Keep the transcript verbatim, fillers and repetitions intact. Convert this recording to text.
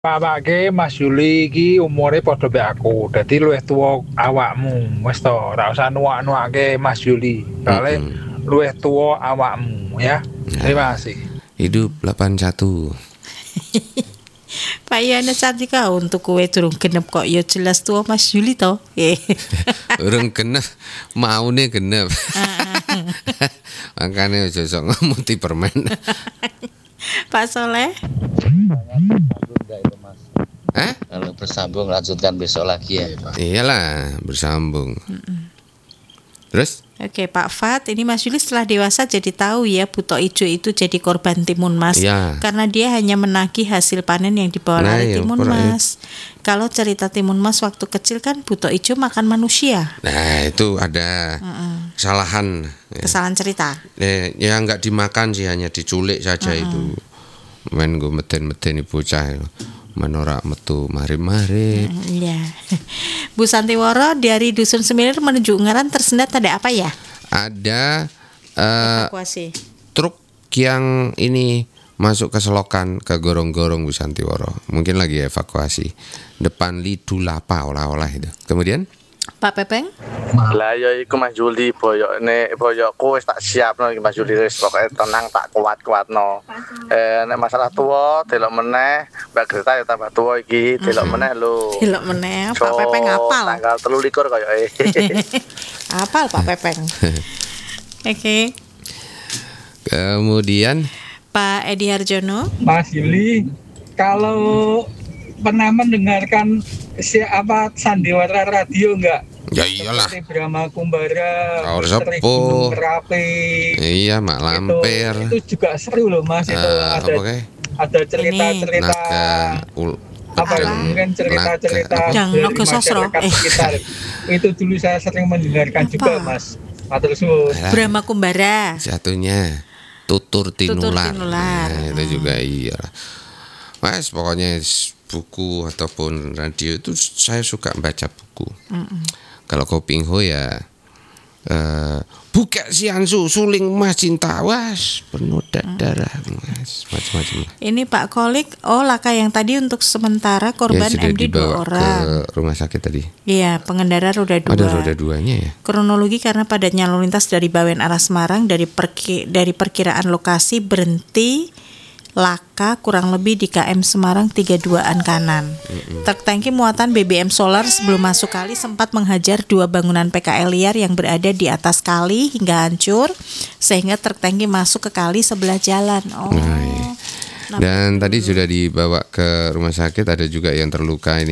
Pawake Mas Yuli iki umure padha mek aku, dadi luwih tuwa awakmu. Wis to, ora usah nuwak-nuwakke Mas Yuli. Soale Mm-mm. luwih tuwa awakmu ya. Terima kasih. Hidup delapan satu. Pak Yana Cantika untuk kowe durung genep kok ya jelas tuwa Mas Yuli to. Urung genep, maune genep. Makane aja sok ngemuti permen. Pak Soleh. Hah? Kalau bersambung lanjutkan besok lagi ya. Iyalah, bersambung. Mm-mm. Terus? Oke Pak Fat, ini Mas Yuli setelah dewasa jadi tahu ya Buto Ijo itu jadi korban timun mas Ya. karena dia hanya menagih hasil panen yang dibawa Nah, oleh ya, timun pura- mas. Kalau cerita timun mas waktu kecil kan Buto Ijo makan manusia. Nah, itu ada Mm-mm. kesalahan. Ya. Kesalahan cerita. Eh, ya nggak dimakan sih, hanya diculik saja Mm-mm. itu. Men gue meten-meten bocah itu. Menorak metu mari-mari. Iya. Bu Santiworo dari Dusun Semilir menuju Ungaran tersendat ada apa ya? Ada eh, Evakuasi. truk yang ini masuk ke selokan ke gorong-gorong Bu Santiworo. Mungkin lagi evakuasi. Depan Lidu Lapa olah-olah itu. Kemudian Pak Pepeng? Lah ya iku Mas Juli boyokne boyokku wis tak siapno iki Mas Juli wis pokoke tenang tak kuat-kuatno. Eh nek masalah tuwa delok meneh Mbak Greta ya tambah tuwa iki delok meneh lho. Delok meneh Pak Pepeng apal. Tanggal telu likur koyoke. Apal Pak Pepeng. Oke. kemudian Pak Edi Harjono. Mas Yuli, kalau pernah mendengarkan siapa sandiwara radio enggak? ya iyalah. Seperti Brahma Kumbara, Kaur Misteri Sepuh. Gunung Merapi. Iya, Mak Lampir. Itu, itu juga seru loh Mas. Itu Eh, ada apa kayak? ada cerita-cerita Naga ul, apa ya, Naga- mungkin cerita-cerita Naga- Yang dari Naga Sasro. masyarakat Eh. sekitar. Itu dulu saya sering mendengarkan Apa? juga Mas. Matur suwun. Alah, Brahma Kumbara. satunya Tutur Tinular. Tinular. Nah, itu juga iya. Mas, pokoknya s- buku ataupun radio itu saya suka baca buku. Kalau Kopingho ya eh buka siansu suling mas cinta was penuh darah mas macam-macam lah. Ini Pak Kolik, oh laka yang tadi untuk sementara korban Ya, sudah M D dua dibawa orang. ke rumah sakit tadi. Iya, pengendara roda dua. Ada roda duanya ya. Kronologi karena padatnya lalu lintas dari Bawen arah Semarang dari perki, dari perkiraan lokasi berhenti laka kurang lebih di K M Semarang tiga puluh dua-an kanan. Truk tangki muatan B B M solar sebelum masuk kali sempat menghajar dua bangunan P K L liar yang berada di atas kali hingga hancur sehingga truk tangki masuk ke kali sebelah jalan. Oh. Nah, iya. Dan tadi sudah dibawa ke rumah sakit, ada juga yang terluka ini.